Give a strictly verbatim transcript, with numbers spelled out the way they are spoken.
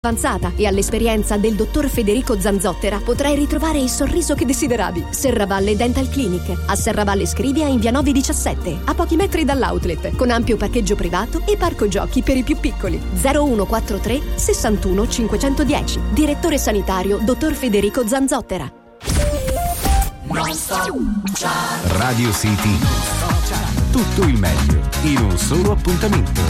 avanzata e all'esperienza del dottor Federico Zanzottera potrai ritrovare il sorriso che desideravi. Serravalle Dental Clinic a Serravalle Scrivia in via nove diciassette, a pochi metri dall'outlet, con ampio parcheggio privato e parco giochi per i più piccoli. zero uno quattro tre sessantuno cinquecentodieci. Direttore sanitario dottor Federico Zanzottera. Radio City. Tutto il meglio in un solo appuntamento.